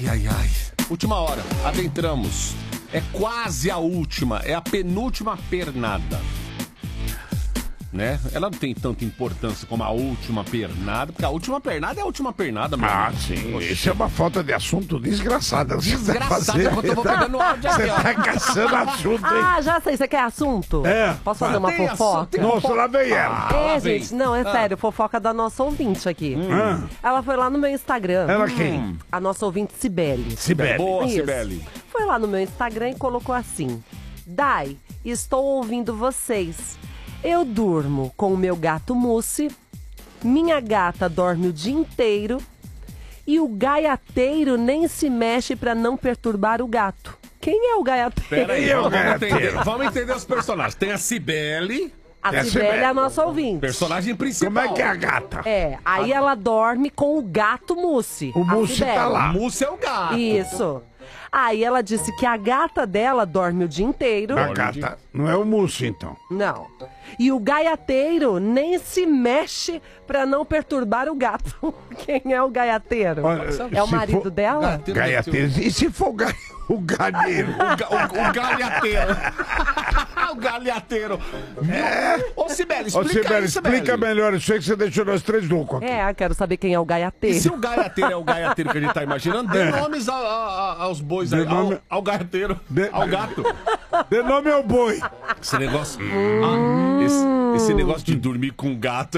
Ai, ai. Última hora, adentramos. É quase a última, é a penúltima pernada. Né? Ela não tem tanta importância como a última pernada, porque a última pernada é a última pernada, meu amigo. Sim. Isso é uma falta de assunto desgraçada. Desgraçada, quando eu vou pegando áudio aqui, Você tá caçando assunto, hein? Ah, já sei. Você quer assunto? É. Posso fazer uma Tem fofoca? assunto, Nossa, lá vem ela. É, lá vem. gente, não, é sério, fofoca da nossa ouvinte aqui. Ah, Ela foi lá no meu Instagram. ela quem? A nossa ouvinte Cibele. Sibeli. Boa, Isso. Cibele. Foi lá no meu Instagram e colocou assim: Dai, estou ouvindo vocês. Eu durmo com o meu gato Mousse, minha gata dorme o dia inteiro e o gaiateiro nem se mexe pra não perturbar o gato. Quem é o gaiateiro? Pera aí, E o vamos gaiateiro? vamos entender os personagens. Tem a Cibele, A Cibele é a nossa ouvinte. personagem principal. Como é que é a gata? É, aí ela dorme com o gato Mousse. O a Mousse Cibele. tá lá. Múcia é o gato. Isso. Aí ela disse que a gata dela dorme o dia inteiro. A gata não é o Múcio, então. Não. E o gaiateiro nem se mexe pra não perturbar o gato. Quem é o gaiateiro? Olha, É o se marido for- dela? Gaiateiro. E se for o galheiro? O galhateiro. O galhateiro. Ô, Cibele, Ô, explica Sibeli, aí, Cibele. explica melhor isso aí que você deixou nós três loucos aqui. É, quero saber quem é o E se gaiateiro. o gaiateiro é o gaiateiro que a gente tá imaginando, dê nomes aos bois aí, Dê nome- ao gaiateiro, ao gato. De nome é o boi. Esse negócio... esse negócio de dormir com gato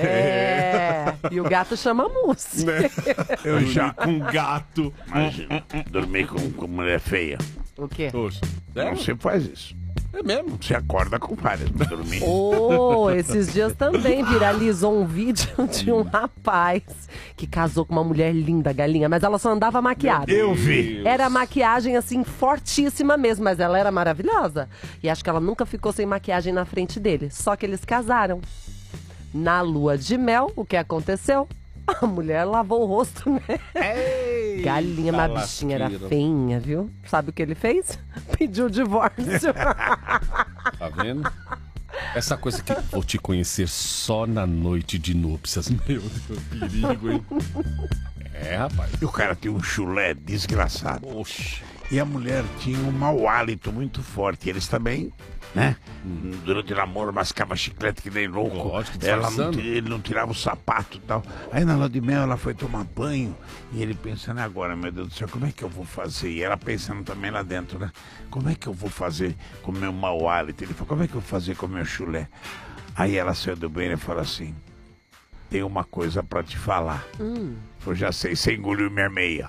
É. E o gato chama Mousse. né? Eu Dormir já. com gato. Imagina, dormir com mulher feia. O quê? Poxa, Não se faz isso. é mesmo? Você acorda com várias pra dormir. Oh, esses dias também viralizou um vídeo de um rapaz que casou com uma mulher linda, galinha, mas ela só andava maquiada. Eu vi. Era maquiagem, assim, fortíssima mesmo, mas ela era maravilhosa. E acho que ela nunca ficou sem maquiagem na frente dele. Só que eles casaram. Na lua de mel, o que aconteceu? A mulher lavou o rosto, né? Ei, Galinha, mas a bichinha era feinha, viu? Sabe o que ele fez? Pediu o divórcio. Tá vendo? Essa coisa que vou te conhecer só na noite de núpcias. Meu Deus, perigo, hein? É, rapaz. E o cara tinha um chulé desgraçado. Oxe. E a mulher tinha um mau hálito muito forte. Eles também, né? Durante o namoro, mascava chiclete que nem louco. Lógico, Ela não, disfarçando. ele não tirava o sapato e tal. Aí na lua de mel ela foi tomar banho. E ele pensando agora, meu Deus do céu, como é que eu vou fazer? E ela pensando também lá dentro, né? Como é que eu vou fazer com o meu mau hálito? Ele falou, como é que eu vou fazer com o meu chulé? Aí ela saiu do banho e falou assim, tem uma coisa pra te falar. Eu já sei, você engoliu minha meia.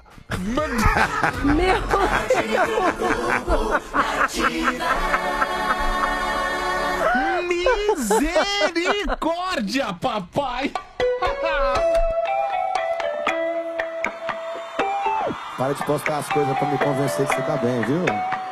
Meu Misericórdia, papai! Para de postar as coisas pra me convencer que você tá bem, viu?